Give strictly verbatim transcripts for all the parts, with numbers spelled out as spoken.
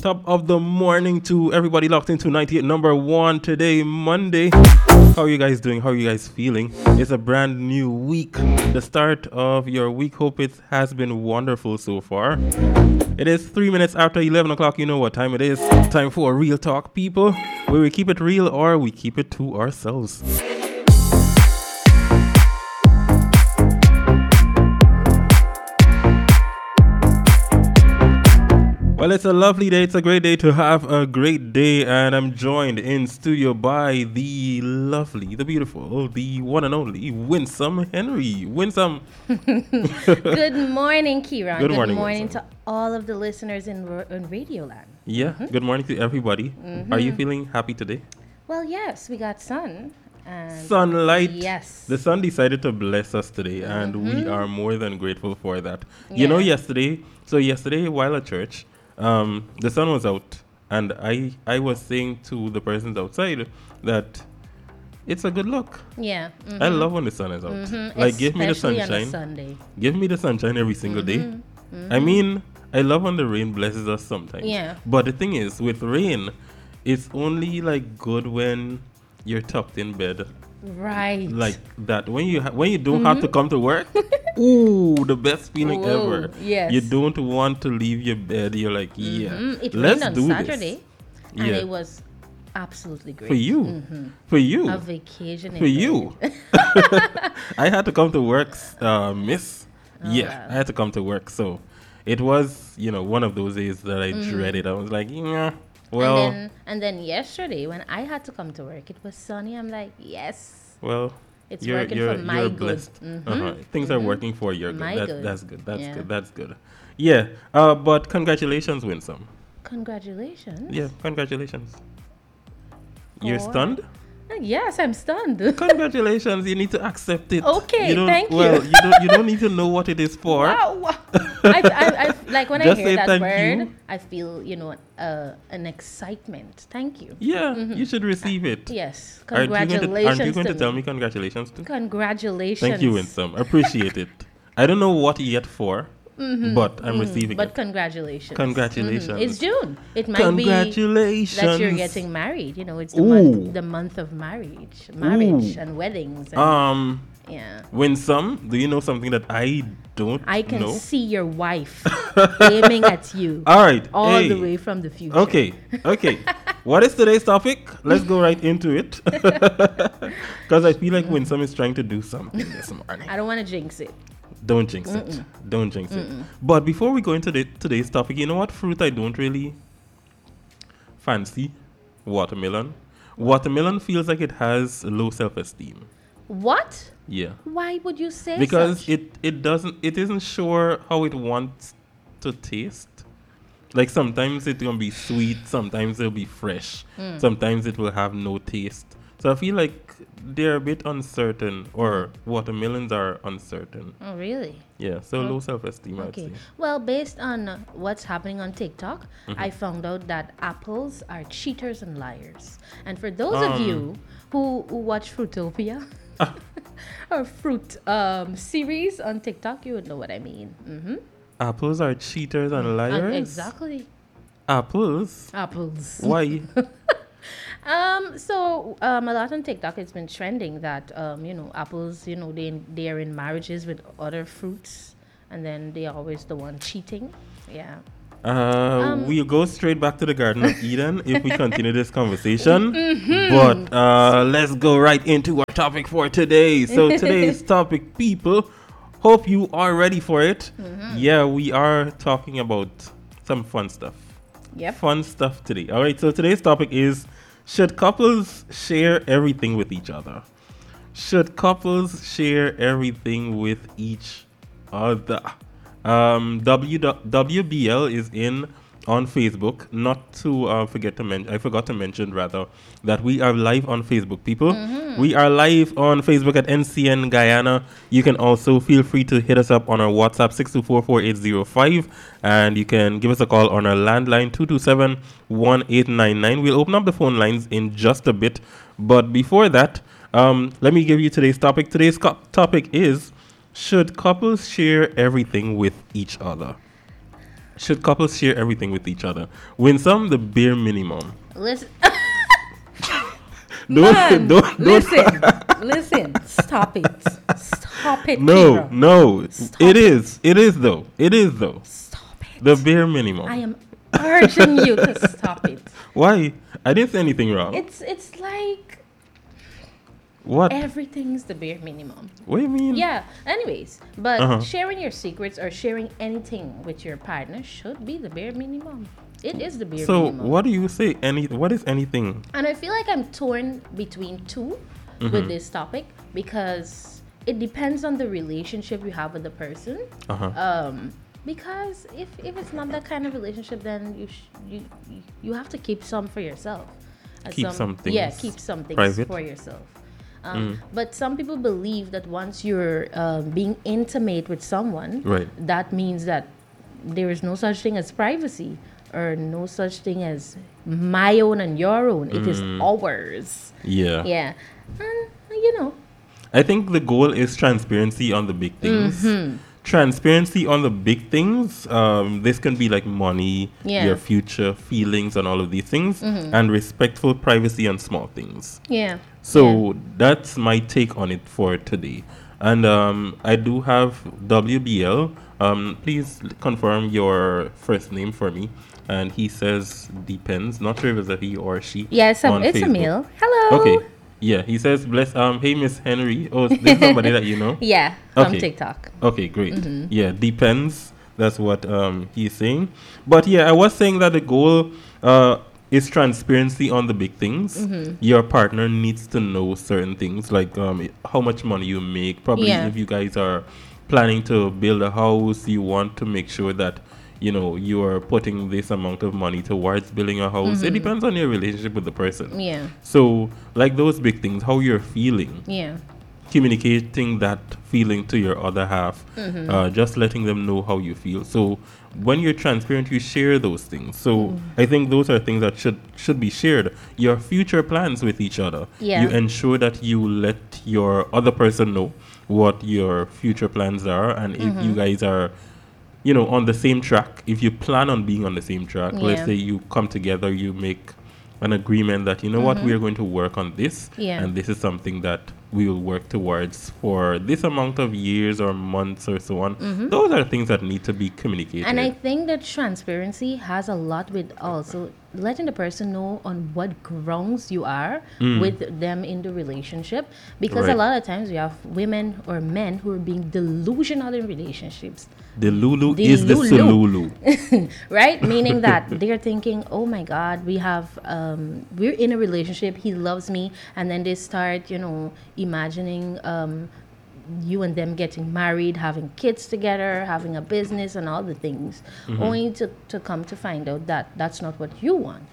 top of the morning to everybody locked into ninety-eight number one today, Monday. How are you guys doing? How are you guys feeling? It's a brand new week. The start of your week. Hope it has been wonderful so far. It is three minutes after eleven o'clock. You know what time it is. Time for Real Talk, people, where we keep it real or we keep it to ourselves. Well, it's a lovely day. It's a great day to have a great day. And I'm joined in studio by the lovely, the beautiful, the one and only Winsome Henry. Winsome. Good morning, Kieran. Good Good morning, morning Winsome. to all of the listeners in, in Radioland. Yeah, mm-hmm. Good morning to everybody. Mm-hmm. Are you feeling happy today? Well, yes, we got sun. And Sunlight. Yes. The sun decided to bless us today, mm-hmm. and we are more than grateful for that. Yeah. You know, yesterday, so yesterday while at church, Um, the sun was out, and I I was saying to the persons outside that it's a good look. Yeah, mm-hmm. I love when the sun is out. Mm-hmm. Like, give me the Especially on a sunshine. Sunday. Give me the sunshine every single Mm-hmm. day. Mm-hmm. I mean, I love when the rain blesses us sometimes. Yeah. But the thing is, with rain, it's only like good when you're tucked in bed. Right. Like that. When you ha- when you don't mm-hmm. have to come to work. Ooh, the best feeling Whoa, ever. yes. You don't want to leave your bed. You're like, yeah, mm-hmm. It let's rained on do Saturday, this. and Yeah. it was absolutely great. For you. Mm-hmm. For you. A vacation. For you. I had to come to work, uh, miss. Oh, yeah, wow. I had to come to work. So it was, you know, one of those days that I mm-hmm. dreaded. I was like, yeah, well. And then, and then yesterday, when I had to come to work, it was sunny. I'm like, yes. Well. It's you're, working you're, for my you're good. blessed. Mm-hmm. Uh-huh. Things mm-hmm. are working for your good. My That, good. That's good. That's yeah. good. That's good. Yeah. Uh, but congratulations, Winsome. Congratulations. Yeah, congratulations. For You're stunned? Yes, I'm stunned. Congratulations. You need to accept it. Okay, you thank you. Well, you don't, you don't need to know what it is for. Wow. I, I, I, like when Just I hear that thank word, you. I feel, you know, uh, an excitement. Thank you. Yeah, mm-hmm. you should receive it. Uh, yes. Aren't Congratulations you going to, aren't you going to, to tell me. me congratulations too? Congratulations. Thank you, Winsome. Appreciate it. I don't know what yet for. Mm-hmm. But I'm mm-hmm. receiving but it. But congratulations. Congratulations. Mm-hmm. It's June. It might congratulations. be that you're getting married. You know, it's the month, the month of marriage, marriage Ooh. and weddings. And um, yeah. Winsome, do you know something that I don't I can know? see your wife aiming at you. All right. All hey. the way from the future. Okay. Okay. What is today's topic? Let's go right into it. Because I feel like Winsome is trying to do something this morning. I don't want to jinx it. Don't jinx Mm-mm. it. Don't jinx Mm-mm. it. But before we go into the, today's topic, you know what fruit I don't really fancy? Watermelon. Watermelon feels like it has low self-esteem. What? Yeah. Why would you say because such? it it doesn't it isn't sure how it wants to taste. Like sometimes it's gonna be sweet, sometimes it'll be fresh, mm. sometimes it will have no taste. So I feel like they're a bit uncertain, or watermelons are uncertain. Oh, really? Yeah, so oh. low self-esteem, okay. I'd say. Well, based on uh, what's happening on TikTok, mm-hmm. I found out that apples are cheaters and liars. And for those um, of you who, who watch Fruitopia or Fruit um, series on TikTok, you would know what I mean. Mm-hmm. Apples are cheaters and liars? Uh, exactly. Apples? Apples. Why? Um, so um, a lot on TikTok, it's been trending that um, you know, apples, you know, they they are in marriages with other fruits, and then they are always the one cheating. Yeah. Uh, um, we'll go straight back to the Garden of Eden if we continue this conversation. Mm-hmm. But uh, let's go right into our topic for today. So today's topic, people, hope you are ready for it. Mm-hmm. Yeah, we are talking about some fun stuff. Yep. Fun stuff today. All right. So today's topic is: should couples share everything with each other? Should couples share everything with each other? Um, w- WBL is in on Facebook. Not to uh, forget to mention, I forgot to mention rather, that we are live on Facebook, people. Mm-hmm. We are live on Facebook at N C N Guyana. You can also feel free to hit us up on our WhatsApp six two four, four eight zero five, and you can give us a call on our landline two two seven, one eight nine nine. We'll open up the phone lines in just a bit, but before that, um, let me give you today's topic. Today's co- topic is: should couples share everything with each other? Should couples share everything with each other? When some, the bare minimum. Listen. Don't, Man, don't, don't. listen, listen. Stop it. Stop it. No, Pedro. no. Stop It is. It is though. It is though. Stop it. The bare minimum. I am urging you to stop it. Why? I didn't say anything wrong. It's it's like What? everything's the bare minimum. What do you mean? Yeah. Anyways, but Uh-huh. sharing your secrets or sharing anything with your partner should be the bare minimum. It is the bare So minimum. what do you say? Any? What is anything? And I feel like I'm torn between 2 Mm-hmm. with this topic because it depends on the relationship you have with the person. Uh huh. Um, because if, if it's not that kind of relationship, then you sh- you you- you have to keep some for yourself. And Keep some Yeah, things keep some things private. for yourself. Um, But some people believe that once you're um, being intimate with someone, Right. that means that there is no such thing as privacy or no such thing as my own and your own. It is ours. Yeah. Yeah. And, you know, I think the goal is transparency on the big things. Mm-hmm. Transparency on the big things. Um, this can be like money, Yeah. Mm-hmm. your future, feelings, and all of these things, and respectful privacy on small things. yeah. So Yeah. that's my take on it for today. And um, I do have W B L. Um, please confirm your first name for me. And he says depends. Not sure if it's a he or she. Yeah, it's a, on it's a Facebook. male. Hello. Okay. Yeah, he says bless. Um, hey Miss Henry. Oh, this is somebody that you know. Yeah, from Okay. TikTok. Okay, great. Mm-hmm. Yeah, depends. That's what um he's saying. But yeah, I was saying that the goal uh is transparency on the big things. Mm-hmm. Your partner needs to know certain things like um i- how much money you make. Probably Yeah. if you guys are planning to build a house, you want to make sure that you know you are putting this amount of money towards building a house. It depends on your relationship with the person. Mm-hmm. Yeah, So like those big things, how you're feeling, yeah, communicating that feeling to your other half, Mm-hmm. uh, just letting them know how you feel. So when you're transparent, you share those things. So Mm. I think those are things that should should be shared. Your future plans with each other. Yeah. You ensure that you let your other person know what your future plans are, and if Mm-hmm. you guys are, you know, on the same track. If you plan on being on the same track, let's Yeah. say you come together, you make an agreement that you know what, we are going to work on this, Mm-hmm. Yeah. and this is something that we will work towards for this amount of years or months or so on. Those are things that need to be communicated. Mm-hmm. and I think that transparency has a lot with also letting the person know on what grounds you are with them in the relationship. Because Right. a lot of times we have women or men who are being delusional in relationships. the Lulu The is the Lulu. Sululu. Right? Meaning that they're thinking, oh my God, we have, um, we're in a relationship, he loves me. And then they start, you know, imagining um, you and them getting married, having kids together, having a business and all the things, only to, to come to find out that that's not what you want.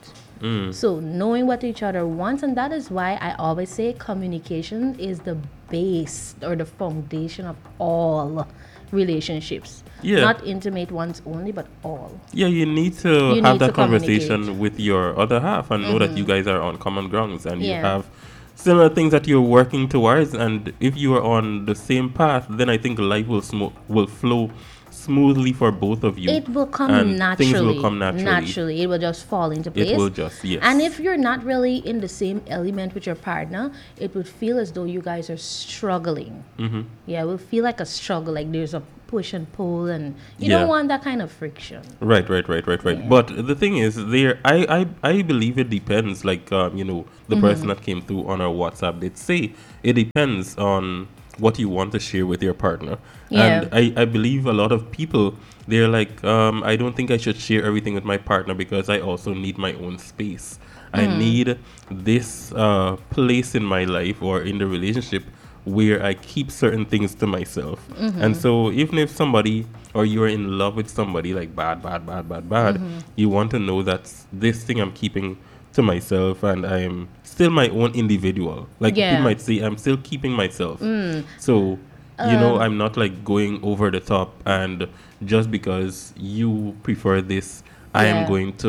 So knowing what each other wants, and that is why I always say communication is the base or the foundation of all relationships. Yeah. Not intimate ones only, but all. Yeah, you need to You have need that to communicate. conversation with your other half and know that you guys are on common grounds and you Yeah. have similar things that you're working towards. And if you are on the same path, then I think life will smo- will flow smoothly for both of you. It will come and naturally. Things will come naturally. Naturally, it will just fall into place. It will just, yes. And if you're not really in the same element with your partner, it would feel as though you guys are struggling. Mm-hmm. Yeah, it will feel like a struggle, like there's a push and pull, and you Yeah. don't want that kind of friction. Right, right, right, right, right. Yeah. But the thing is, there, I, I, I believe it depends. Like, um, you know, the Mm-hmm. person that came through on our WhatsApp did say it depends on what you want to share with your partner. Yeah. And I, I believe a lot of people, they're like, um, I don't think I should share everything with my partner because I also need my own space. I Mm. need this uh, place in my life or in the relationship where I keep certain things to myself. Mm-hmm. And so even if somebody or you're in love with somebody like bad, bad, bad, bad, bad, Mm-hmm. you want to know that this thing I'm keeping to myself and I'm still my own individual. Like Yeah. people might say, I'm still keeping myself. So, you know, I'm not like going over the top and just because you prefer this, I Yeah. am going to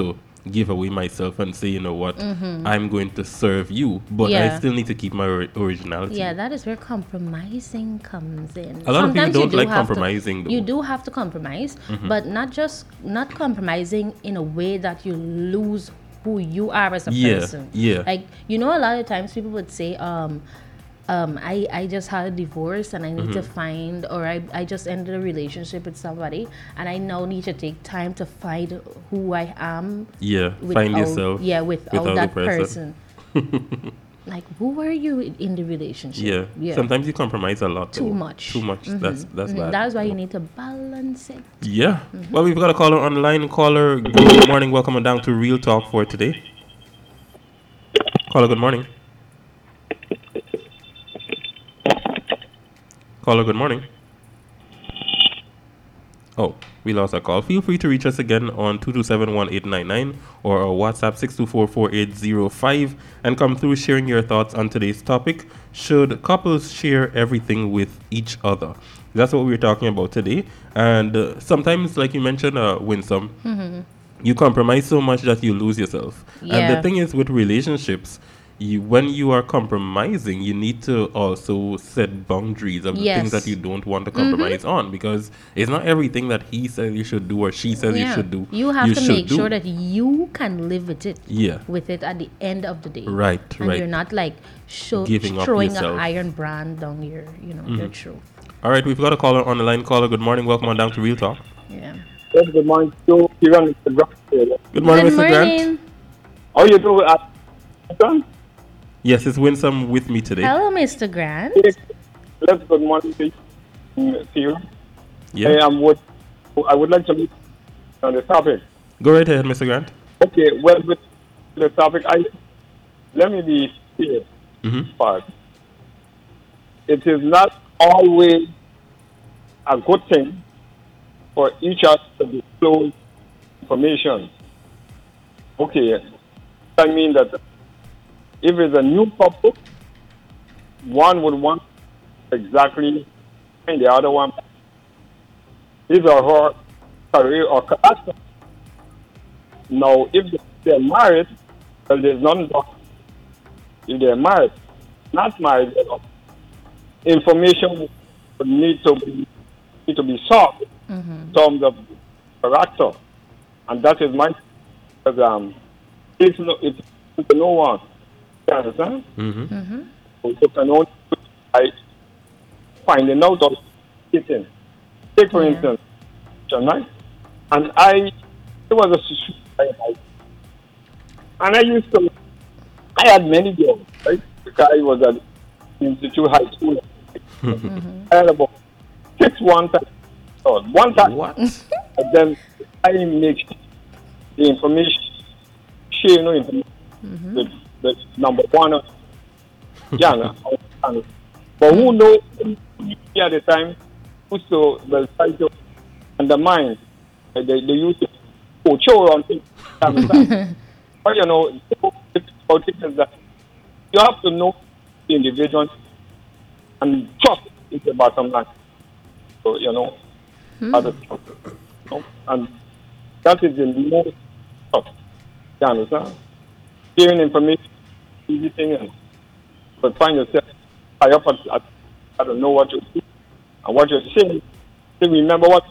give away myself and say, you know what, I'm going to serve you, but I Yeah. still need to keep my ori- originality. Yeah, that is where compromising comes in. A lot of people you don't do like have to- compromising, though. You do have to compromise, but not just not compromising in a way that you lose who you are as a Yeah, person. yeah. Like, you know, a lot of times people would say, um, um, I, I just had a divorce and I need to Mm-hmm. find, or I, I just ended a relationship with somebody and I now need to take time to find who I am. Yeah, Without, find yourself. Yeah, without, without the that person. person. Like, who were you in- in the relationship? Yeah. Yeah. Sometimes you compromise a lot. Too though. much. Too much. That's that's Mhm. bad. That's why you need to balance it. Yeah. Well, we've got a caller on the line. Caller, good morning. Welcome on down to Real Talk for today. Caller, good morning. Caller, good morning. Oh, we lost a call. Feel free to reach us again on two two seven, one eight nine nine or our WhatsApp six two four, four eight zero five and come through sharing your thoughts on today's topic. Should couples share everything with each other? That's what we're talking about today. And uh, sometimes, like you mentioned, uh, Winsome, you compromise so much that you lose yourself. And Yeah. the thing is with relationships, you when you are compromising, you need to also set boundaries of the things Yes. that you don't want to compromise on, because it's not everything that he says you should do or she says you Yeah. should do. You have to should make do. sure that you can live with it. Yeah. With it at the end of the day. Right, And right. you're not like show, Giving up throwing an yourself. Mm-hmm. iron brand down your, you know, your throat. All right, we've got a caller on the line. Caller, good morning. Welcome on down to Real Talk. Yeah. Yes, good morning. So, Kiran, Mister Grant here. Good morning, Good Mister Grant. morning. How you doing? uh, Kiran? Yes, it's Winsome with me today. Hello, Mister Grant. Yes, yes, good morning to you. Mm, to you. Yeah. I am what I would like to meet on the topic. Go right ahead, Mister Grant. Okay, well, with the topic, I let me be clear. Mm-hmm. Part. It is not always a good thing for each of us to disclose information. Okay, I mean that if it's a new couple, one would want exactly and the other one his or her career or character. Now, if they're married, well, there's none done. If they're married, not married, you know, information would need to be need to be sought in terms of character, and that is my because um, it's no it's to no one. You understand? Mm-hmm. So you can only by finding out or cheating. Take for Yeah. instance, right? And I it was a situation I- and I used to I had many girls, right? Because I was at Institute High School. I had about six one time. So one time, What? and then I make the information, share no information with the number one, Jana. But who knows at the time, who so the site of undermine, uh, they, they use to coach around things. But you know, it's about it is that you have to know the individual and trust is the bottom line. So, you know, other stuff, you know, and that is the most stuff. You understand? Sharing information, easy thing, and but find yourself high up at, at I don't know what you do and what you're saying. So remember what.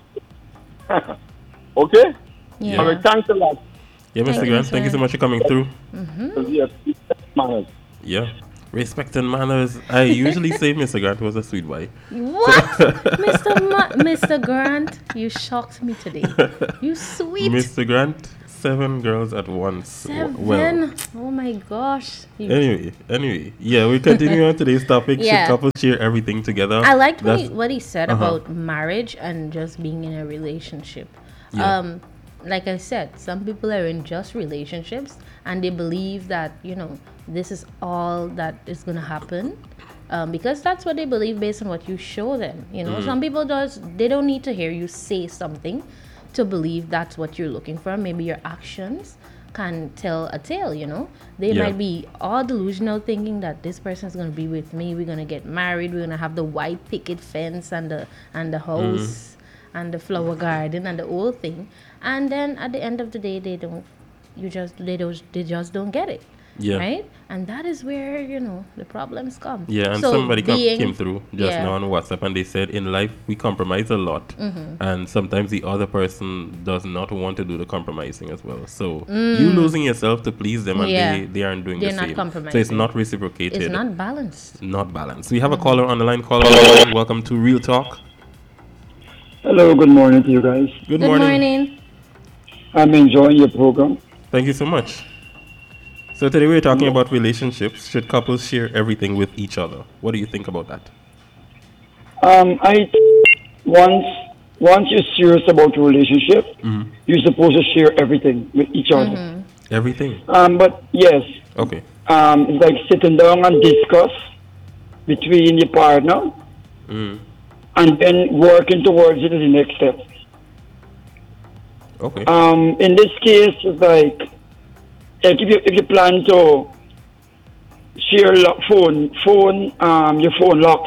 Okay? Yeah. I mean, thanks a lot. Yeah, Mister Thank you, Grant, thank you so sir. much for coming through. Yes, manners. Yeah. Respect and manners. I usually say Mister Grant was a sweet boy. What? Mister Ma- Mister Grant, you shocked me today. You sweet. Mister Grant, seven girls at once. W- Seven. Well, Oh my gosh. You- anyway, anyway. Yeah, we continue on today's topic. Yeah. Should couples share everything together? I liked what he, That's- what he said Uh-huh. about marriage and just being in a relationship. Yeah. Um, like I said, some people are in just relationships and they believe that, you know, this is all that is going to happen. Um, because that's what they believe based on what you show them. You know, some people just, they don't need to hear you say something to believe that's what you're looking for. Maybe your actions can tell a tale, you know. They Yeah. might be all delusional thinking that this person is going to be with me, we're going to get married, we're going to have the white picket fence and the and the house and the flower garden and the whole thing. And then at the end of the day, they don't you just they don't they just don't get it. Yeah. Right? And that is where, you know, the problems come. Yeah, and So somebody come, being- came through just yeah. now on WhatsApp and they said in life we compromise a lot, Mm-hmm. and sometimes the other person does not want to do the compromising as well. So you losing yourself to please them, and Mm. Yeah. they, they aren't doing They're the not same. So it's compromising. not reciprocated. It's not balanced. Not balanced. We have a caller on the line. Caller, on the line. Welcome to Real Talk. Hello, good morning to you guys. Good, Good morning. morning. I'm enjoying your program. Thank you so much. So today we're talking about relationships. Should couples share everything with each other? What do you think about that? Um, I once once you're serious about a relationship, you're supposed to share everything with each other. Everything. Um, but yes, Okay. um, it's like sitting down and discuss between your partner, Mm. and then working towards it is the next step. Okay. Um, in this case, it's like, like if you if you plan to share lo- phone phone um your phone locks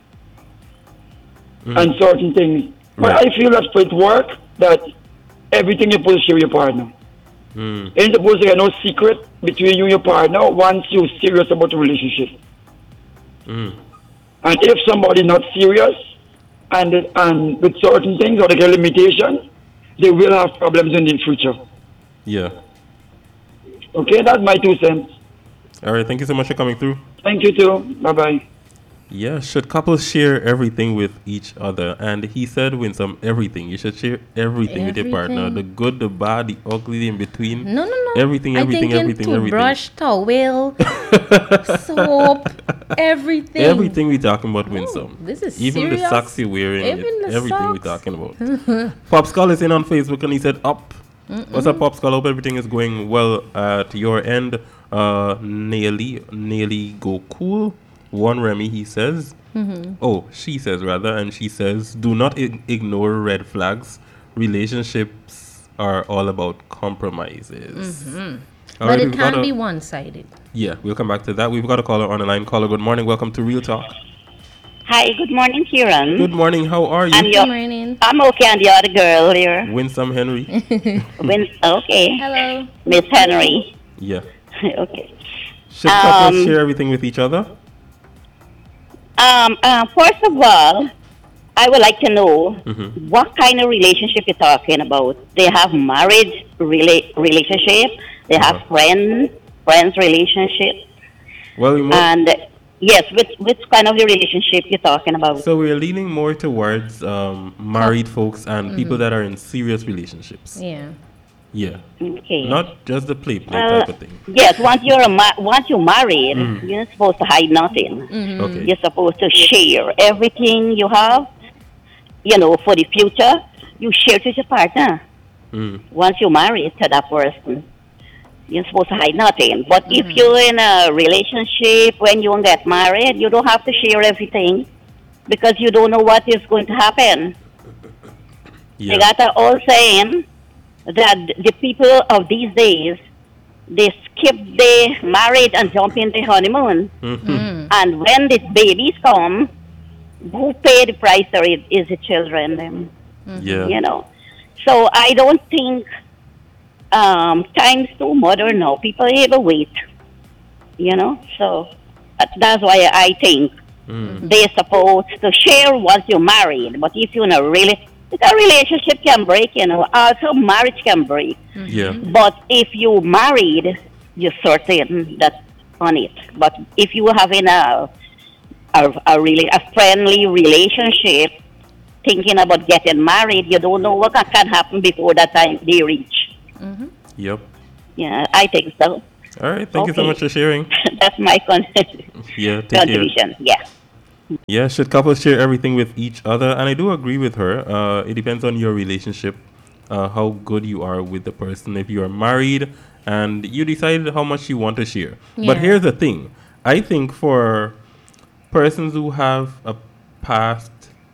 and certain things, but Right. I feel that for it work that everything you're supposed to share with your partner. Mm. Ain't supposed to get no secret between you and your partner once you're serious about the relationship. Mm. And if somebody not serious and and with certain things or they get limitation, they will have problems in the future. Yeah. Okay, that's my two cents. All right. Thank you so much for coming through. Thank you too. Bye bye. Yeah, should couples share everything with each other? And he said, Winsome, everything. You should share everything, with your partner. Everything. The good, the bad, the ugly, the in between. No, no, no. Everything, everything, I everything, think everything. toothbrush, towel, soap, everything. Everything we talking about, Winsome. this is Even the serious. socks you're wearing. Even it- the everything we socks. talking about. Pop Skull is in on Facebook and he said, up. What's up, Pop Skull? Hope everything is going well at your end. Uh, Nearly, nearly go cool. One Remy, he says. Oh, she says rather, and she says, do not ig- ignore red flags. Relationships are all about compromises. All But right, it we've got can't a- be one-sided. Yeah, we'll come back to that. We've got a caller on the line. Caller, good morning. Welcome to Real Talk. Hi, good morning, Kieran. Good morning. How are you? I'm Good your, morning. I'm okay, and the other girl here. Winsome Henry. When, okay, Hello. Miss Henry. Yeah. Okay. Should couples Um, share everything with each other? Um. Uh, first of all, I would like to know Mhm. what kind of relationship you're talking about. They have marriage rela- relationship. They have Uh-huh. friends friends relationship. Well, we mo- And yes, which which kind of the relationship you're talking about? so we're leaning more towards um, married folks and people that are in serious relationships. Yeah. Yeah. Okay. Not just the play play Well, type of thing. yes, once you're a ma- once you're married, you're not supposed to hide nothing. Okay. You're supposed to share everything you have, you know, for the future. You share it with your partner. Mm. Once you're married to that person, you're supposed to hide nothing. But if you're in a relationship when you get married, you don't have to share everything because you don't know what is going to happen. Yeah. They got an old saying that the people of these days, they skip the marriage and jump in the honeymoon. Mhm. And when the babies come, who pay the price for it is the children, them, Yeah. you know. So I don't think um, time's too modern now. People even wait, you know. So uh, that's why I think Mm. they're supposed to share once you're married. But if you're in a really, a relationship can break, you know. Also, marriage can break. Yeah. But if you married, you're certain that on it. But if you having a a, a really a friendly relationship, thinking about getting married, you don't know what can can happen before that time they reach. Yep. Yeah, I think so. All right. Thank you so Okay. much for sharing. That's my con- Yeah. Take care. contribution. Yeah. Yeah, should couples share everything with each other? And I do agree with her. Uh, it depends on your relationship, uh, how good you are with the person. If you are married and you decide how much you want to share. But Yeah. here's the thing. I think for persons who have a past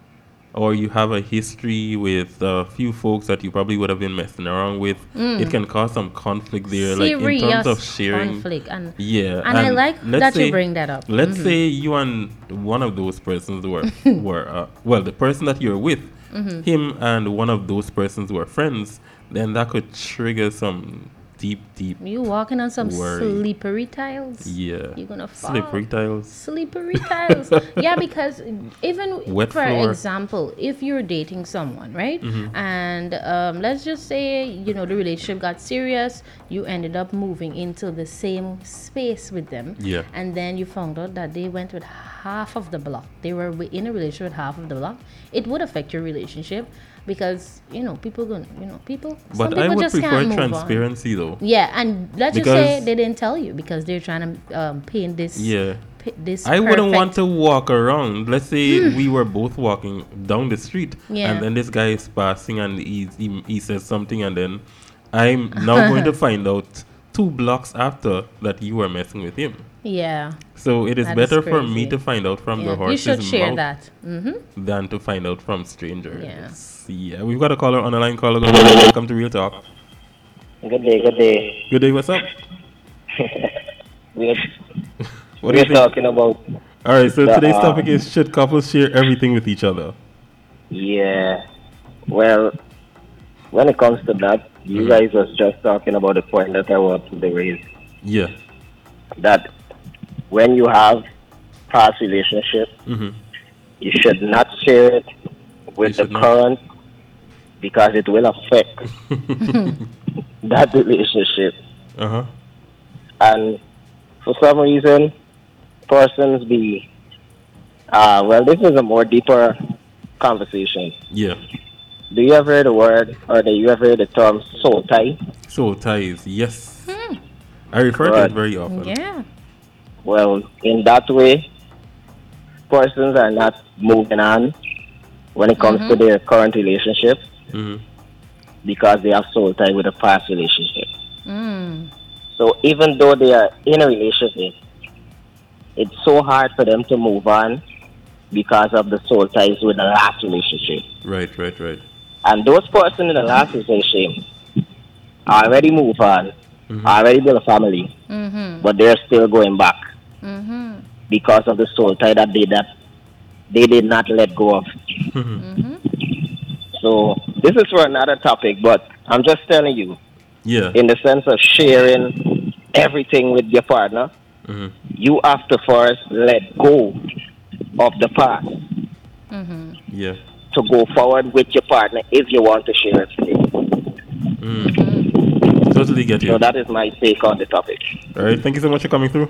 or you have a history with a few folks that you probably would have been messing around with, it can cause some conflict there. Like in Serious terms of sharing. conflict. And, Yeah. and I like let's that say- you bring that up. Let's say you and one of those persons were were uh, well, the person that you're with, him and one of those persons were friends. Then that could trigger some deep, deep. You walking on some Worry. slippery tiles. Yeah. You're gonna fall. Slippery tiles. Slippery tiles. Yeah, because even Wet for floor. example, if you're dating someone, right? Mm-hmm. And um, let's just say, you know, the relationship got serious, you ended up moving into the same space with them. Yeah. And then you found out that they went with half of the block. They were wi- in a relationship with half of the block. It would affect your relationship because, you know, people going, you know, people. some But I people would just prefer can't move on. transparency though. Yeah, and let's just say Because- they didn't tell you because they're trying to um, paint this. Yeah. p- This. I wouldn't perfect- want to walk around. Let's say we were both walking down the street, Yeah. and then this guy is passing, and he, he he says something, and then I'm now going to find out two blocks after that you were messing with him. Yeah. So it is That is better for me crazy. to find out from the Yeah. horse's You should share mouth that. Mm-hmm. than to find out from strangers. Yeah. Yeah, we've got a caller on the line. Caller, good morning. Welcome to Real Talk. Good day, good day. Good day. What's up? We're, What do you we're think? talking about, All right. So the, today's uh, topic is: should couples share everything with each other? yeah. Well, when it comes to that, you Mhm. guys was just talking about the point that I want to raise. Yeah. That when you have past relationship, Mm-hmm. you should not share it with You the should not. current because it will affect that relationship. Uh huh. And for some reason, persons be, uh, well, this is a more deeper conversation. Yeah. Do you ever hear the word, or do you ever hear the term soul tie? Soul ties. Yes. I refer to it Right. very often. Yeah. Well, in that way, persons are not moving on when it comes to their current relationship Mm-hmm. because they have soul tie with a past relationship. Mm. So even though they are in a relationship, it's so hard for them to move on because of the soul ties with the last relationship. Right, right, right. And those persons in the last relationship already move on, Mhm. already build a family, Mm-hmm. but they're still going back Mm-hmm. because of the soul tie that they that they did not let go of. Mm-hmm. So this is for another topic, but I'm just telling you, Yeah. in the sense of sharing everything with your partner, Mm-hmm. you have to first let go of the past Mm-hmm. Yeah. to go forward with your partner if you want to share everything. Mm. Totally get you. So that is my take on the topic. All right. Thank you so much for coming through.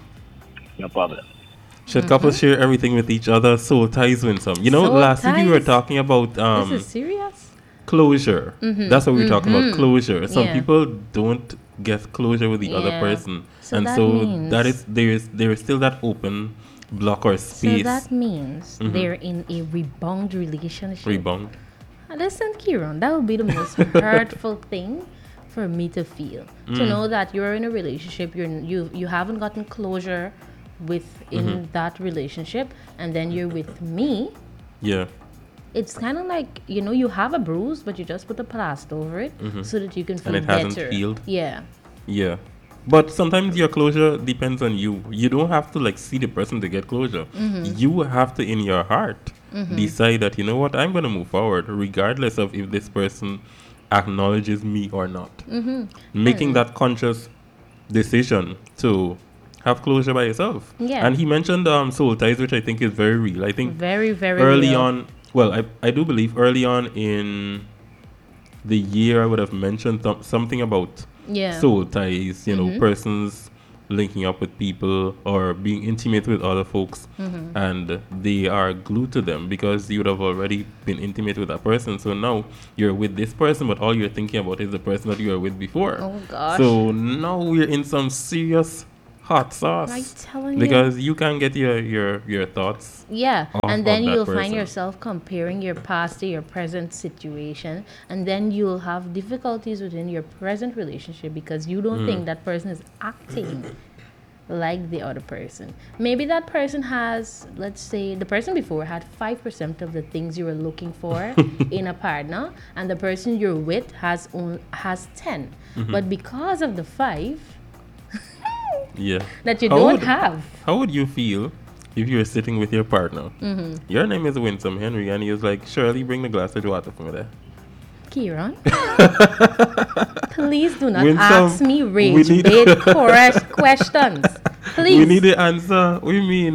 No problem. Should couples share everything with each other? Soul ties win some. You know, Soul last week we were ties? talking about um, This is serious? closure. That's what we were talking about. Closure. Some Yeah. people don't get closure with the other Yeah. person, So and that so means- that is there is there is still that open block or So space that means Mhm. they're in a rebound relationship. rebound. Uh, Listen, Kieran, that would be the most hurtful thing for me to feel. To Mm. know that you're in a relationship, you're you you haven't gotten closure within Mm-hmm. that relationship, and then you're with me. Yeah. It's kind of like, you know, you have a bruise, but you just put a plaster over it so that you can feel Mm-hmm. it better. hasn't healed? Yeah. Yeah. But sometimes your closure depends on you. You don't have to like see the person to get closure. You have to, in your heart, decide that, you know what, I'm going to move forward regardless of if this person acknowledges me or not. Making that conscious decision to have closure by yourself. Yeah. And he mentioned um, soul ties, which I think is very real. I think Very, very early real. on, well, I, I do believe early on in the year, I would have mentioned th- something about Yeah. soul ties, you know, persons linking up with people or being intimate with other folks, and they are glued to them because you would have already been intimate with that person. So now you're with this person, but all you're thinking about is the person that you were with before. Oh, gosh. So now we're in some serious hot sauce. I'm telling you. Because you can get your your your thoughts. Yeah, of- and of then that you'll person. find yourself comparing your past to your present situation, and then you'll have difficulties within your present relationship because you Hmm. don't think that person is acting like the other person. Maybe that person has, let's say, the person before had five percent of the things you were looking for in a partner, and the person you're with has on, has ten. Mm-hmm. But because of the five Yeah. that you How don't would- have, How would you feel if you were sitting with your partner? Mm-hmm. Your name is Winsome Henry, and he was like, Shirley, bring the glass of water for me there. Kieran. Please do not Win ask some. me We rage need- bait ques- questions. Please. We need the answer. What do you mean?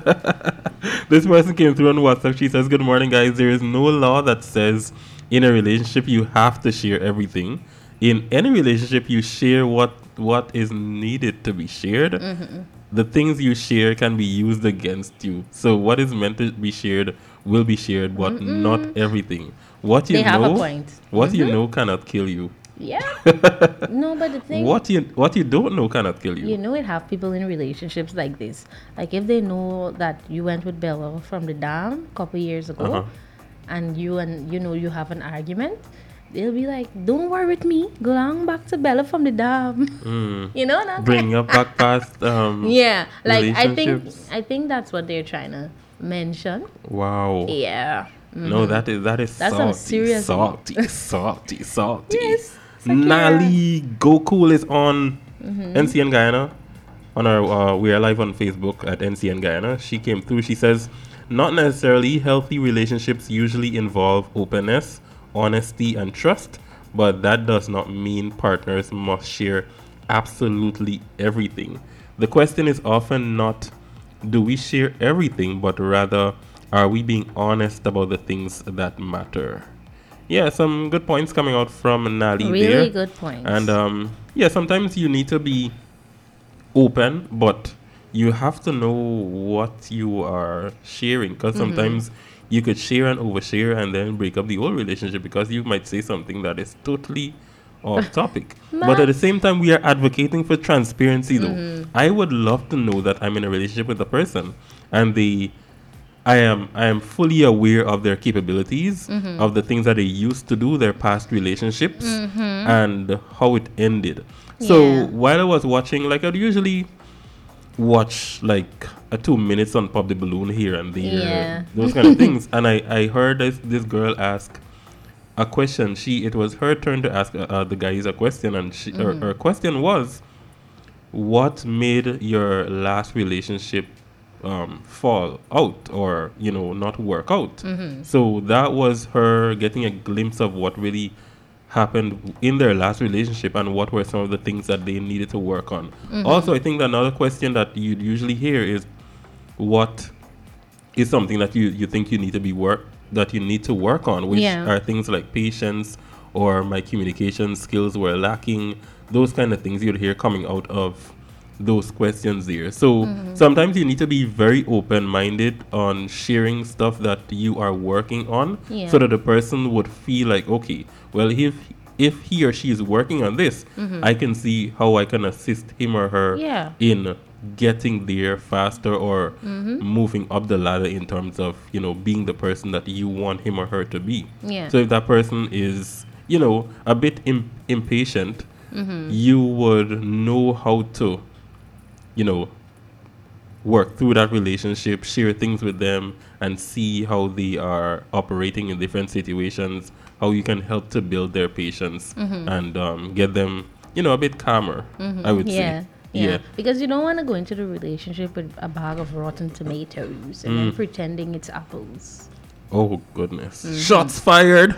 This person came through on WhatsApp. She says, "Good morning, guys. There is no law that says in a relationship you have to share everything. In any relationship, you share what what is needed to be shared. Mm-hmm. The things you share can be used against you. So what is meant to be shared will be shared, but not everything. What you They have a know, point. what you know cannot kill you. Yeah. No, but the thing, What you what you don't know cannot kill you. you know, it have people in relationships like this. Like if they know that you went with Bella from the dam a couple years ago, Uh-huh. and you and you know you have an argument, they'll be like, "Don't worry with me. Go on back to Bella from the dam." Mm. You know, that Bring up back past um yeah, like I think relationships. I think that's what they're trying to mention. Wow. Yeah. No, that is that is That's some salty, serious- salty, salty, salty. Yes, Sakira. Nali Goku is on Mm-hmm. N C N Guyana. On our, uh, we are live on Facebook at N C N Guyana. She came through. She says, not necessarily. Healthy relationships usually involve openness, honesty, and trust, but that does not mean partners must share absolutely everything. The question is often not, do we share everything, but rather, are we being honest about the things that matter? Yeah, some good points coming out from Nali Really there. good points. And um, yeah, sometimes you need to be open, but you have to know what you are sharing, because Mm-hmm. sometimes you could share and overshare and then break up the whole relationship because you might say something that is totally off topic. But at the same time, we are advocating for transparency, though. Mm-hmm. I would love to know that I'm in a relationship with a person and they I am I am fully aware of their capabilities, Mm-hmm. of the things that they used to do, their past relationships, and how it ended. So Mm-hmm. Yeah. while I was watching, like I'd usually watch like a two minutes on Pop the Balloon here and there, Yeah. those kind of things. And I, I heard this, this girl ask a question. She it was her turn to ask uh, uh, the guys a question, and she, her, her question was, "What made your last relationship um, fall out, or you know, not work out?" So that was her getting a glimpse of what really happened in their last relationship and what were some of the things that they needed to work on. Also, I think another question that you'd usually hear is, what is something that you, you think you need to be work that you need to work on, which Yeah. are things like patience or my communication skills were lacking, those kind of things you'd hear coming out of those questions there. So sometimes you need to be very open-minded on sharing stuff that you are working on, Yeah. so that the person would feel like, okay, well, if if he or she is working on this, I can see how I can assist him or her Yeah. in getting there faster, or moving up the ladder in terms of, you know, being the person that you want him or her to be. Yeah. So if that person is, you know, a bit Im- impatient, you would know how to, you know, work through that relationship, share things with them, and see how they are operating in different situations, how you can help to build their patience and um, get them, you know, a bit calmer, I would Yeah. say. Yeah. Because you don't want to go into the relationship with a bag of rotten tomatoes and then Mm. pretending it's apples. Oh, goodness. Shots fired.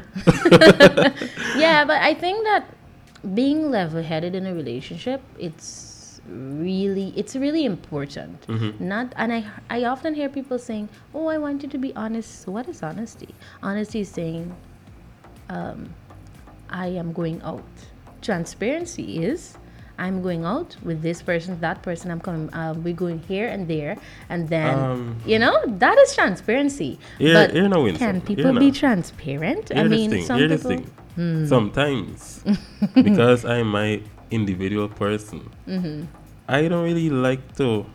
Yeah, but I think that being level-headed in a relationship, it's really it's really important. Not and I I often hear people saying, "Oh, I want you to be honest." What is honesty? Honesty is saying, um, I am going out. Transparency is, I'm going out with this person, that person. I'm coming. Uh, we're going here and there, and then Um, you know that is transparency. Here- but here now, Winsome. can Here people now. be transparent? I Hear this mean, thing, some hear this people. thing. Sometimes, because I'm my individual person, I don't really like to.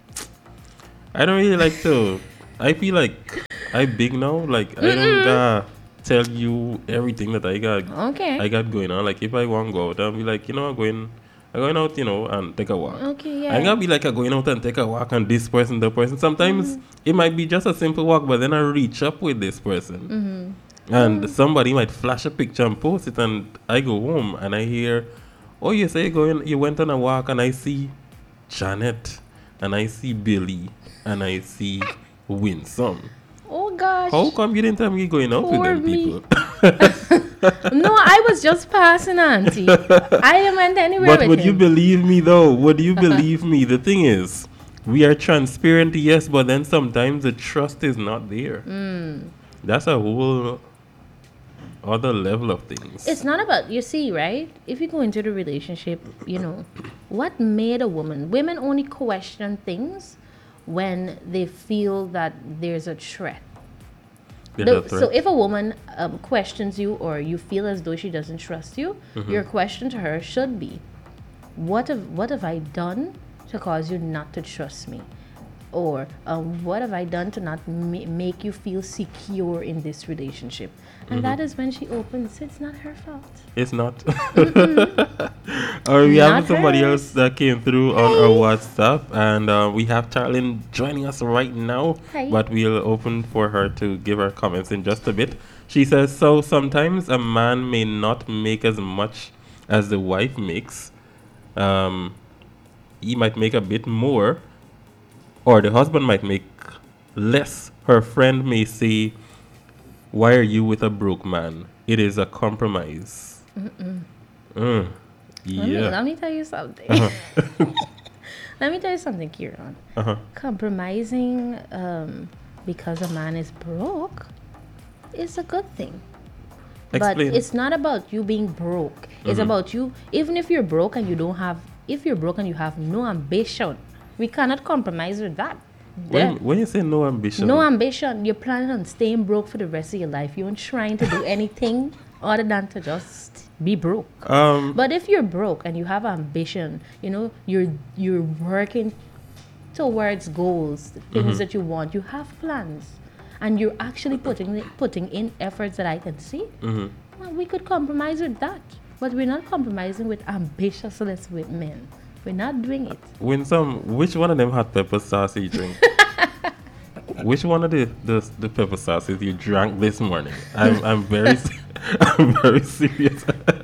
I don't really like to. I feel like I big now. Like I don't gotta tell you everything that I got. Okay. I got going on. Like if I want to go out, I'll be like, you know, I'm going. I'm going out, you know, and take a walk. Okay, I yeah. ain't gonna be like I'm going out and take a walk and this person, the person. Sometimes Mm-hmm. it might be just a simple walk, but then I reach up with this person. Mm-hmm. And somebody might flash a picture and post it, and I go home and I hear, oh, you say you going, you went on a walk, and I see Janet, and I see Billy, and I see Winsome. Oh gosh. How come you didn't tell me you're going out with Poor them me. people? No, I was just passing, Auntie. I didn't went anywhere But with would him. you believe me though? Would you believe me? The thing is, we are transparent, yes, but then sometimes the trust is not there. Mm. That's a whole other level of things. It's not about, you see, right? If you go into the relationship, you know, what made a woman? Women only question things when they feel that there's a threat. There's The- a threat. so if a woman um, questions you or you feel as though she doesn't trust you, Mm-hmm. your question to her should be, what have, what have I done to cause you not to trust me? Or um, what have I done to not ma- make you feel secure in this relationship? And Mm-hmm. that is when she opens, it's not her fault. It's not. Or we have Not somebody hers. else that came through on our WhatsApp, and uh, we have Charlene joining us right now. Hi. But we'll open for her to give her comments in just a bit. She says, so sometimes a man may not make as much as the wife makes. Um, he might make a bit more, or the husband might make less. Her friend may say, why are you with a broke man? It is a compromise. Mm. Let, me, Yeah. let me tell you something. Let me tell you something, Kieran. Uh-huh. Compromising um, because a man is broke is a good thing. But Explain. it's not about you being broke. It's about you, even if you're broke and you don't have, if you're broke and you have no ambition, we cannot compromise with that. There- When, when you say no ambition, no ambition, you're planning on staying broke for the rest of your life. You aren't trying to do anything other than to just be broke. um, But if you're broke and you have ambition, you know, you're you're working towards goals, things that you want, you have plans, and you're actually putting putting in efforts that I can see, mhm. well, we could compromise with that. But we're not compromising with ambitiousness with men. We're not doing it. when some, which one of them hot pepper sauce you drink? Which one of the, the the pepper sauces you drank this morning? I'm I'm very se- I'm very serious.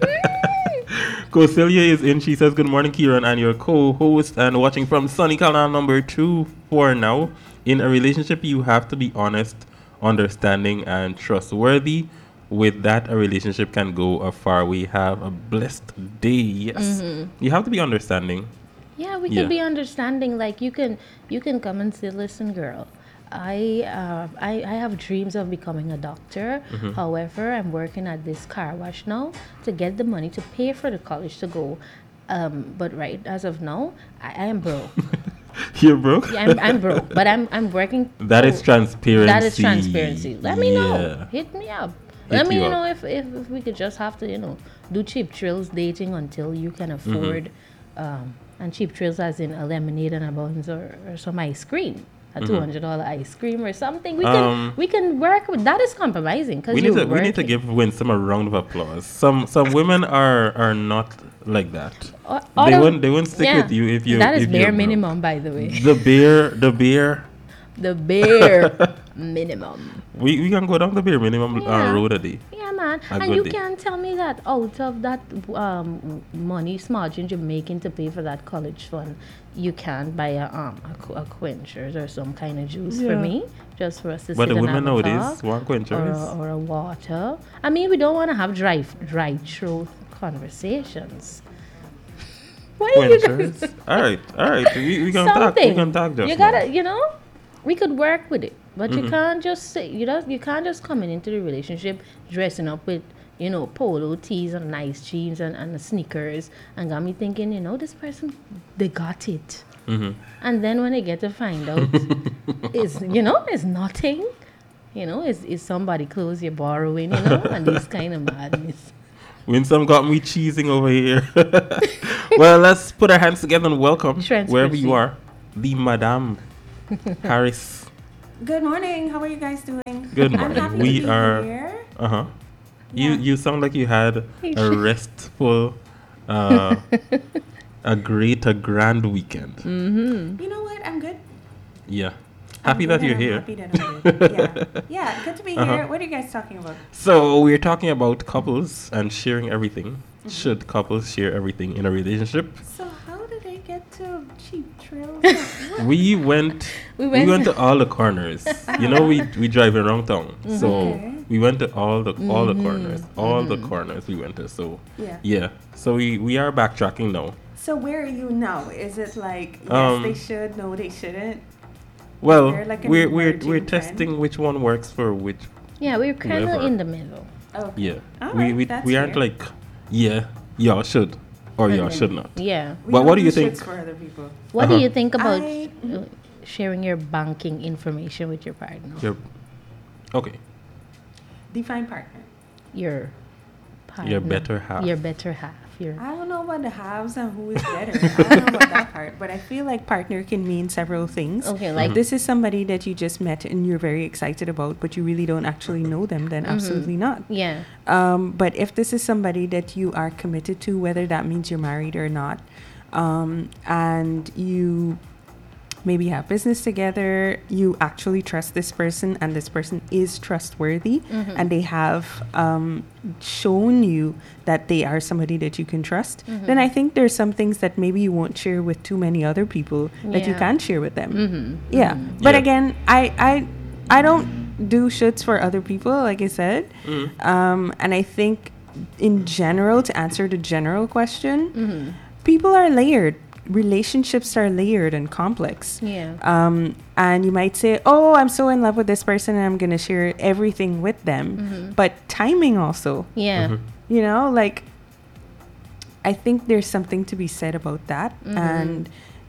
Cosilia is in. She says, "Good morning, Kieran, and your co-host, and watching from Sunny Canal number two for now. In a relationship, you have to be honest, understanding, and trustworthy. With that, a relationship can go a far way. Have a blessed day. Yes, you have to be understanding. Yeah, we Yeah. could be understanding. Like you can, you can come and say, "Listen, girl, I, uh, I, I have dreams of becoming a doctor. Mm-hmm. However, I'm working at this car wash now to get the money to pay for the college to go. Um, but right as of now, I, I am broke. You're broke. Yeah, I'm, I'm broke, but I'm, I'm working. That is to- transparency. That is transparency. Let me know. Yeah. Hit me up. Hit Let me you know up. if, if, if we could just have to, you know, do cheap thrills dating until you can Mm-hmm. afford, um, and cheap thrills as in a lemonade and a buns or, or some ice cream, a two hundred dollar ice cream or something. We Mm-hmm. Um, can we can work with that. Is compromising because We you're need to we need to working. give Winsome a round of applause. Some some women are are not like that. O- They other- won't they won't stick yeah, with you if you That is if bare you're broke. minimum, by the way. The beer the beer The bare minimum. we, we can go down the bare minimum Yeah. uh, road a day. Yeah, man. A And good you day. can't tell me that out of that um, money, small change you're making to pay for that college fund, you can't buy a um a, qu- a quenchers or some kind of juice for Yeah. me, just for us to But sit the and women have a nowadays talk, want or quenchers. a, or a water. I mean, we don't want to have dry dry throat conversations. Why are you guys- Quenchers. Alright, alright. We, we can talk we something? can talk just You now. gotta, you know, we could work with it, but Mm-hmm. you can't just say you don't. You can't just come in into the relationship dressing up with, you know, polo tees and nice jeans and, and sneakers, and got me thinking, you know, this person, they got it. Mm-hmm. And then when they get to find out, is you know, it's nothing. You know, is is somebody clothes you're borrowing, you know, and this kind of madness. Winsome got me cheesing over here. Well, let's put our hands together and welcome Transparency. wherever you are, the Madame Harris. Good morning. How are you guys doing? Good I'm morning. happy We to be are- here. Uh huh. You Yeah. you sound like you had a restful, uh, a great, a grand weekend. Mm-hmm. You know what? I'm good. Yeah. Happy I'm that good you're and I'm here. Happy that I'm good. Yeah. Yeah. Good to be Uh-huh. here. What are you guys talking about? So we're talking about couples and sharing everything. Mm-hmm. Should couples share everything in a relationship? So how do they get to Cheap Thrills? We went, We we went- went, to all the corners. You know, we we drive around town, so Okay. we went to all the all the Mhm. corners, all the corners we went to. So Yeah. yeah, so we we are backtracking now. So where are you now? Is it like yes, Um, they should, no, they shouldn't? Well, there like an we're we're emerging we're trend? testing which one works for which. Yeah, we're kind of Whoever. in the middle. Okay. Yeah, All we right, we that's we aren't fair. like yeah, y'all should or y'all Mhm. should not. Yeah. We But don't what do you shits think? for other people? What do Uh-huh. you think about I- uh, sharing your banking information with your partner? Your okay, Define partner. Your partner. your better half. Your better half. Your I don't know about the halves and who is better. I don't know about that part, but I feel like partner can mean several things. okay, like This is somebody that you just met and you're very excited about, but you really don't actually know them, then absolutely not. yeah, Um, but if this is somebody that you are committed to, whether that means you're married or not, um, and you maybe have business together, you actually trust this person, and this person is trustworthy, Mm-hmm. and they have um, shown you that they are somebody that you can trust, Mm-hmm. then I think there's some things that maybe you won't share with too many other people that you Yeah. can share with them. mm-hmm. Yeah. But Yeah. again, I, I I don't do shoots for other people, like I said. Mm. Um, and I think in general, to answer the general question, Mm-hmm. people are layered. Relationships are layered and complex. Yeah. Um, and you might say, oh, I'm so in love with this person and I'm going to share everything with them. Mm-hmm. But timing also, Yeah. Mhm. you know, like, I think there's something to be said about that. Mhm. And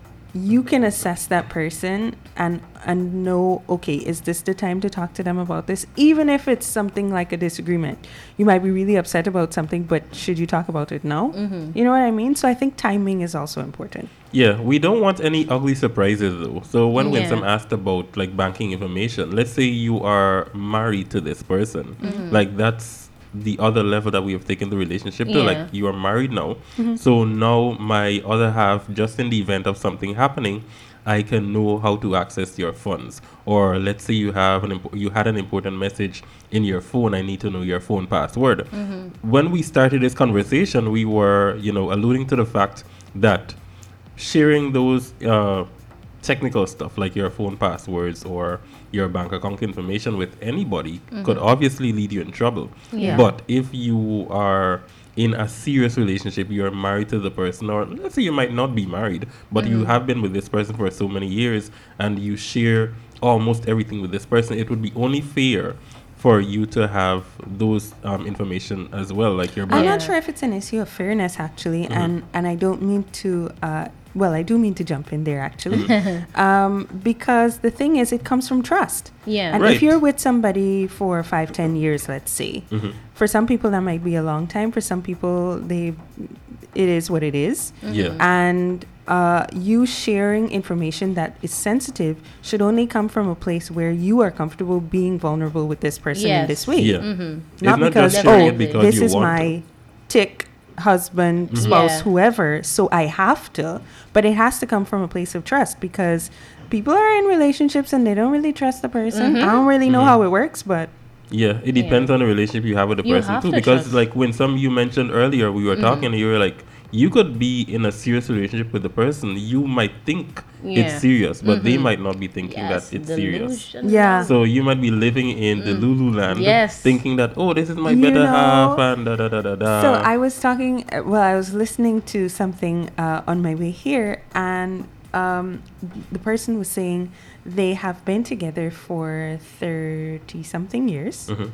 you can assess that person and and know, okay, is this the time to talk to them about this? Even if it's something like a disagreement, you might be really upset about something, but should you talk about it now? Mm-hmm. You know what I mean? So I think timing is also important. Yeah, we don't want any ugly surprises though. So when Yeah. Winsome asked about like banking information, let's say you are married to this person, Mm-hmm. like that's the other level that we have taken the relationship to. Yeah. Like you are married now, so now my other half, just in the event of something happening, I can know how to access your funds. Or let's say you have an imp- you had an important message in your phone. I need to know your phone password. When we started this conversation, we were you know alluding to the fact that sharing those uh, technical stuff like your phone passwords or your bank account information with anybody could obviously lead you in trouble. Yeah. But if you are in a serious relationship, you're married to the person, or let's say you might not be married, but you have been with this person for so many years and you share almost everything with this person, it would be only fair for you to have those um, information as well, like your I'm bank. not Yeah. sure if it's an issue of fairness, actually, and and I don't mean to. Uh, well, I do mean to jump in there, actually, um, because the thing is, it comes from trust. Yeah. And Right. if you're with somebody for five, ten years, let's say, Mhm. for some people that might be a long time. For some people, they, it is what it is. Yeah. And uh, you sharing information that is sensitive should only come from a place where you are comfortable being vulnerable with this person in Yes. this way. Yeah. Mm-hmm. It's Not not because, just sharing oh, it because this you is want my to. tick husband, spouse, Yeah. whoever, so I have to. But it has to come from a place of trust, because people are in relationships and they don't really trust the person. I don't really know Mhm. how it works, but Yeah, it depends on the relationship you have with the You person have too. to Because trust. like when some you mentioned earlier, we were talking and you were like, you could be in a serious relationship with the person. You might think Yeah. it's serious, but they Mhm. might not be thinking Yes, that it's serious. delusional. Yeah. So you might be living in the Lululand, Yes. thinking that oh, this is my You better know, half, and da da da da da. So I was talking, uh, well, I was listening to something uh, on my way here, and um, the person was saying they have been together for thirty something years. Mhm.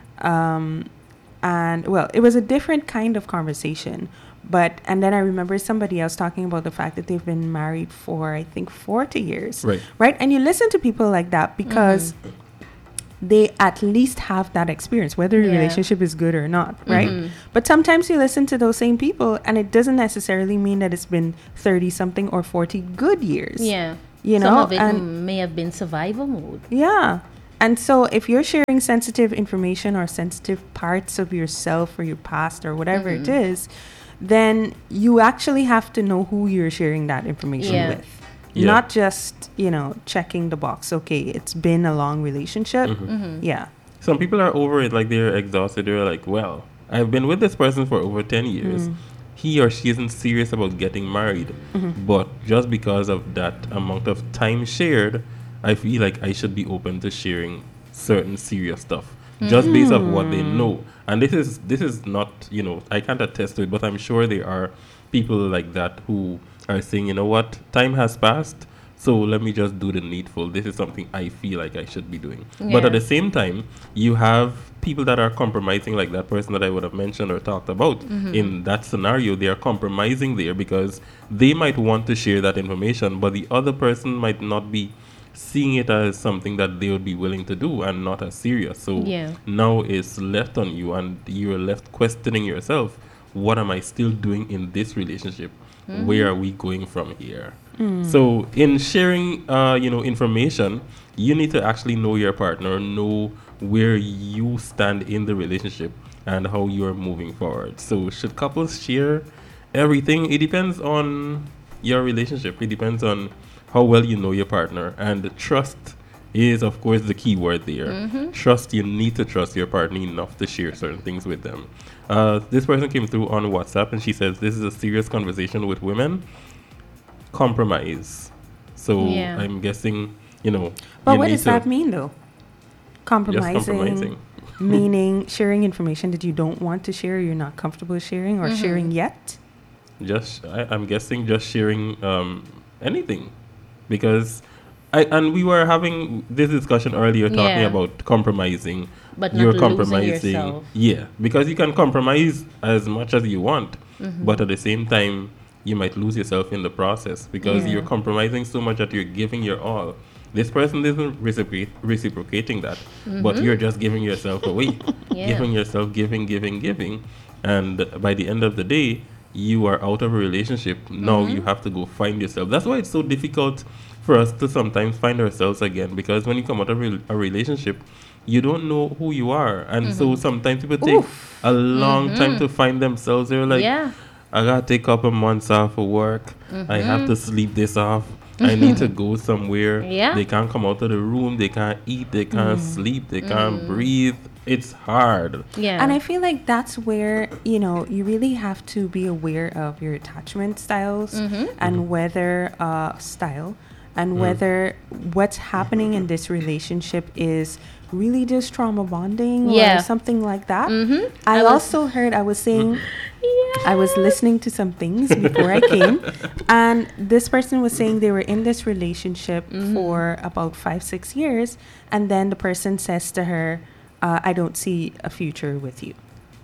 Um, and well, it was a different kind of conversation. But, and then I remember somebody else talking about the fact that they've been married for, I think, forty years. Right. Right. And you listen to people like that because they at least have that experience, whether the Yeah. relationship is good or not, right? Mhm. But sometimes you listen to those same people and it doesn't necessarily mean that it's been thirty something or forty good years. Yeah. You Some know, of it and m- may have been survival mode. yeah. And so if you're sharing sensitive information or sensitive parts of yourself or your past or whatever it Mhm. is, then you actually have to know who you're sharing that information Yeah. with. Yeah. Not just, you know, checking the box. Okay, it's been a long relationship. Mhm. Mhm. Yeah. Some people are over it, like they're exhausted. They're like, well, I've been with this person for over ten years. Mm. he or she isn't serious about getting married, Mm-hmm. but just because of that amount of time shared, I feel like I should be open to sharing certain serious stuff just based off what they know. And this is this is not, you know, I can't attest to it, but I'm sure there are people like that who are saying, you know what, time has passed, so let me just do the needful. This is something I feel like I should be doing. But Yeah. at the same time, you have people that are compromising, like that person that I would have mentioned or talked about. In that scenario, they are compromising there because they might want to share that information, but the other person might not be seeing it as something that they would be willing to do and not as serious. So Yeah. now it's left on you and you're left questioning yourself. What am I still doing in this relationship? Where are we going from here? So in sharing, uh, you know, information, you need to actually know your partner, know where you stand in the relationship and how you are moving forward. So should couples share everything? It depends on your relationship. It depends on how well you know your partner. And trust is, of course, the key word there. Trust, you need to trust your partner enough to share certain things with them. Uh, this person came through on WhatsApp and she says, this is a serious conversation with women. Compromise. So Yeah. I'm guessing, you know. But you what need does to- that mean, though? Compromising, compromising. meaning sharing information that you don't want to share, you're not comfortable sharing, or sharing yet. Just, I, I'm guessing just sharing um, anything. Because, I and we were having this discussion earlier talking Yeah. about compromising. But not You're losing compromising. yourself. Yeah, because you can compromise as much as you want, Mm-hmm. but at the same time, you might lose yourself in the process because Yeah. you're compromising so much that you're giving your all. This person isn't reciprocate, reciprocating that, but you're just giving yourself away, Mm-hmm. Yeah. giving yourself, giving, giving, giving, and by the end of the day, you are out of a relationship. Now Mm-hmm. you have to go find yourself. That's why it's so difficult for us to sometimes find ourselves again, because when you come out of re- a relationship, you don't know who you are, and Mm-hmm. so sometimes people take a long time to find themselves. They're like, Yeah. I gotta take a couple months off of work. I have Mm-hmm. to sleep this off. I need to go somewhere. Yeah. They can't come out of the room. They can't eat. They can't sleep. They Mm. can't breathe. It's hard. Yeah. And I feel like that's where, you know, you really have to be aware of your attachment styles and whether uh, style and whether what's happening in this relationship is really just trauma bonding Yeah. or something like that. Mhm. I, I was- also heard, I was saying, I was listening to some things before I came, and this person was saying they were in this relationship for about five, six years, and then the person says to her, uh, I don't see a future with you.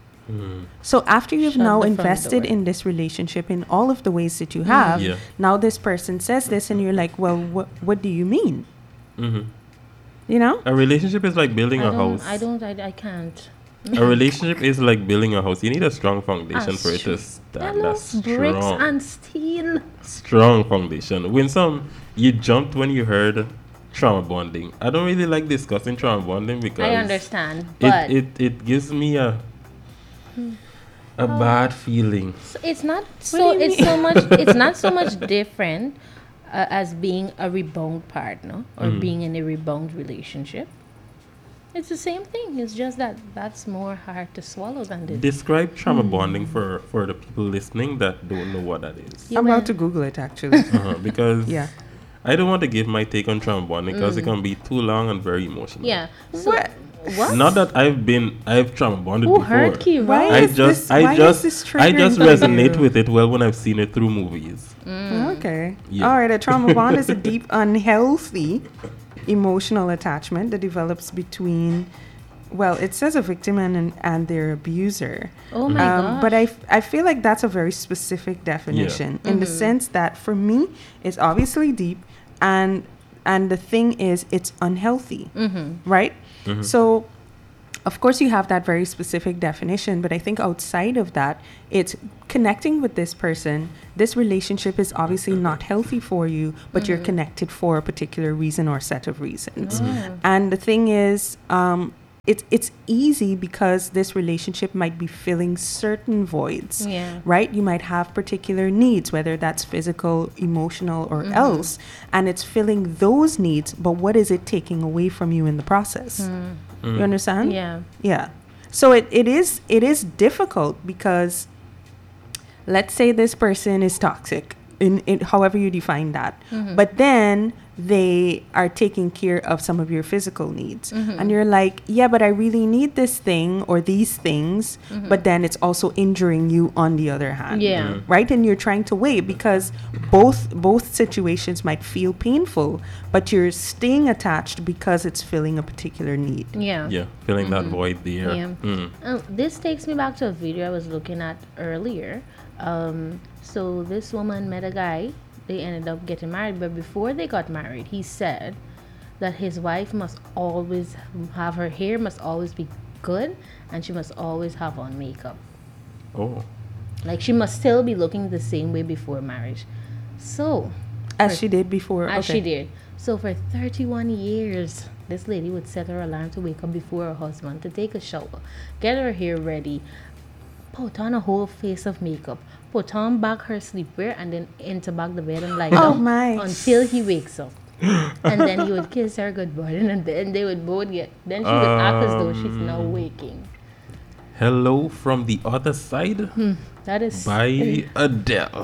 So after you've Shut now the front invested door. in this relationship in all of the ways that you have, Yeah. now this person says this, and you're like, well, what what do you mean? hmm You know? A relationship is like building I a don't, house. I don't, I, I can't. A relationship is like building a house. You need a strong foundation Ah, for it to str- stand. Hello, That's bricks strong. and steel. Strong foundation. When some you jumped when you heard trauma bonding. I don't really like discussing trauma bonding because I understand, but it, it, it gives me a a bad feeling. So it's not so do you it's so much it's not so much different uh, as being a rebound partner or Mm. being in a rebound relationship. It's the same thing. It's just that that's more hard to swallow than this. Describe trauma bonding for, for the people listening that don't know what that is. You I'm went- about to Google it, actually. Uh-huh, because Yeah. I don't want to give my take on trauma bonding because it can be too long and very emotional. Yeah. So What? what? Not that I've been I've trauma bonded Who before. hurt Kira? Why I is just this- I why is just this I just triggering for resonate you? with it well when I've seen it through movies. Okay. Yeah. All right. A trauma bond is a deep, unhealthy emotional attachment that develops between, well, it says a victim and and their abuser. Oh my Um, gosh. but I, f- I feel like that's a very specific definition in the sense that for me, it's obviously deep, and and the thing is, it's unhealthy, right? So, of course, you have that very specific definition, but I think outside of that, it's connecting with this person. This relationship is obviously not healthy for you, but you're connected for a particular reason or set of reasons. And the thing is, um, it's it's easy because this relationship might be filling certain voids, Yeah. right? You might have particular needs, whether that's physical, emotional, or else, and it's filling those needs. But what is it taking away from you in the process? You understand? Yeah. Yeah. So it, it is it is difficult because let's say this person is toxic, in, in however you define that, Mm-hmm. but then they are taking care of some of your physical needs, Mm-hmm. and you're like, yeah, but I really need this thing or these things, but then it's also injuring you on the other hand. Mm-hmm. Yeah. Right? And you're trying to weigh, because both both situations might feel painful, but you're staying attached because it's filling a particular need. Yeah. Yeah, filling that void there. Yeah. Mm. Um, this takes me back to a video I was looking at earlier. Um, so this woman met a guy. They ended up getting married, but before they got married, he said that his wife must always have her hair must always be good, and she must always have on makeup. Oh. Like she must still be looking the same way before marriage. So As she did before. as okay. she did. So for thirty-one years, this lady would set her alarm to wake up before her husband, to take a shower, get her hair ready, put on a whole face of makeup, put on back her sleepwear, and then enter back the bed and lie Oh down my. until he wakes up. And then he would kiss her good morning, and then they would both get. Then she would act as though she's now waking. Hello from the Other Side That is by Adele.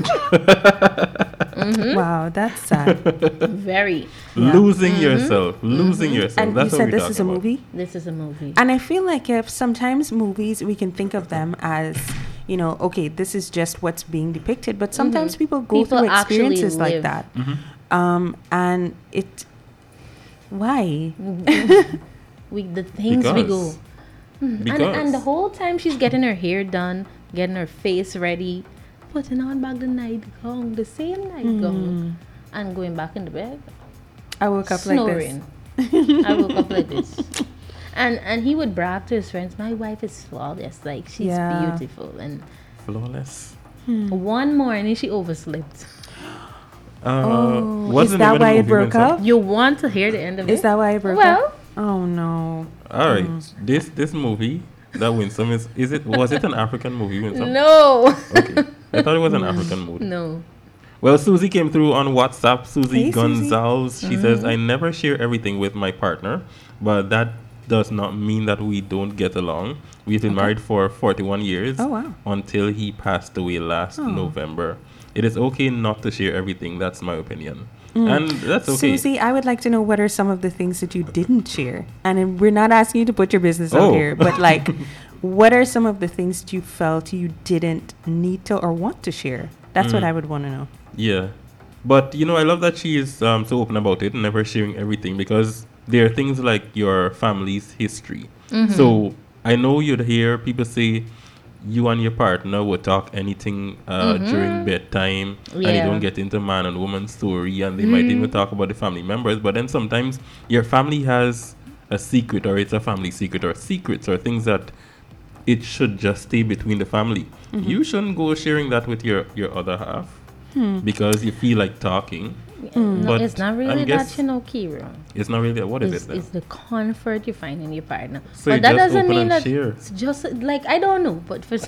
Mm-hmm. Wow, that's sad. very. Losing Mm-hmm. yourself. Losing yourself. And That's you what said we're this is a talking about. movie? This is a movie. And I feel like if sometimes movies, we can think of them as, you know, okay, this is just what's being depicted. But sometimes people go People through actually experiences like live. that. Um, and it, why? We the things we go. Because. And, and the whole time she's getting her hair done, getting her face ready, putting on back the nightgown, the same nightgown, and going back in the bed, I woke up snoring. like this. I woke up like this. And and he would brag to his friends, my wife is flawless, like she's Yeah. beautiful. And Flawless. one morning she overslept. Uh, Oh, is wasn't that even a why it movie broke when some- up? You want to hear the end of it? Is that why it broke Well, up? Oh, no. All right. This this movie that Winsome is is it was it an African movie, Winsome? no. Okay. I thought it was an African movie. No. Well, Susie came through on WhatsApp. Susie Hey, Susie. Gonzalez. She says, I never share everything with my partner, but that does not mean that we don't get along. We've been married for forty-one years Oh, wow. until he passed away last Oh. November. It is okay not to share everything. That's my opinion. And that's okay. Susie, I would like to know what are some of the things that you didn't share? And then we're not asking you to put your business out Oh. here, but like, what are some of the things that you felt you didn't need to or want to share? That's what Mm. I would want to know. Yeah. But, you know, I love that she is um, so open about it, never sharing everything, because there are things like your family's history. So I know you'd hear people say you and your partner would talk anything uh, during bedtime, and they Yeah. don't get into man and woman story, and they might even talk about the family members. But then sometimes your family has a secret, or it's a family secret, or secrets, or things that it should just stay between the family. You shouldn't go sharing that with your, your other half because you feel like talking. No, But it's not I really guess- that, you know, Kira. It's not really, what is It's, it then? it's the comfort you find in your partner. So but you that just doesn't open mean and that share. it's just like, I don't know, but for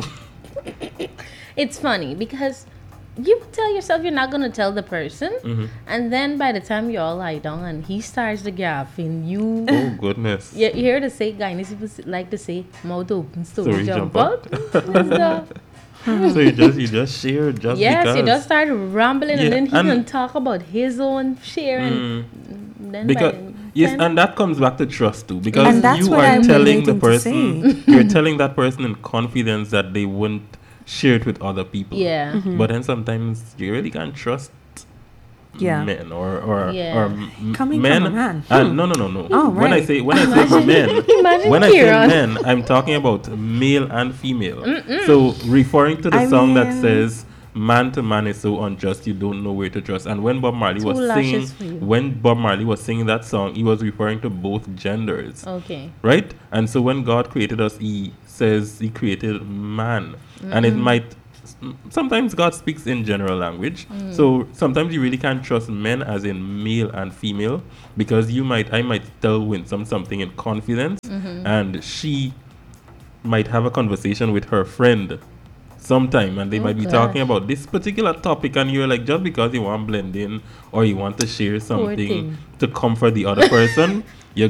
it's funny because you tell yourself you're not gonna tell the person, Mm-hmm. and then by the time you all lie down and he starts the gap in you. Oh, goodness. You, you hear the say, guys, people s- like to say, mouth open, story, Story jump, jump out. It's the- So you just you just share just yes, because. you just start rambling, Yeah, and then he and- can talk about his own share, and Mm. then Because by yes, then- and that comes back to trust too. Because And that's you what are I'm telling the relating to person, you're telling that person in confidence that they wouldn't share it with other people. yeah. But then sometimes you really can't trust Yeah. men or or, Yeah. or m- Coming men. from a man. And no, no, no, no. Oh, When I right. say when I say men, Imagine when I say Kieran. men, I'm talking about male and female. So referring to the I song that mean- says "Man to man is so unjust, you don't know where to trust." And when Bob Marley Two was lashes singing, for you. when Bob Marley was singing that song, he was referring to both genders, Okay. right? And so when God created us, He says He created man, and it might. Sometimes God speaks in general language, so sometimes you really can't trust men as in male and female, because you might, I might tell Winsome something in confidence, and she might have a conversation with her friend sometime, and they Oh, might be gosh. talking about this particular topic, and you're like, just because you want to blend in or you want to share something thing. to comfort the other person,